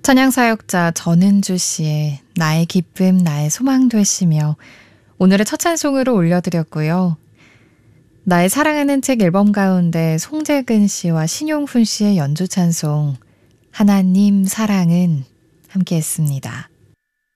찬양사역자 전은주 씨의 나의 기쁨 나의 소망 되시며 오늘의 첫 찬송으로 올려드렸고요. 나의 사랑하는 책 앨범 가운데 송재근 씨와 신용훈 씨의 연주 찬송 하나님 사랑은 함께 했습니다.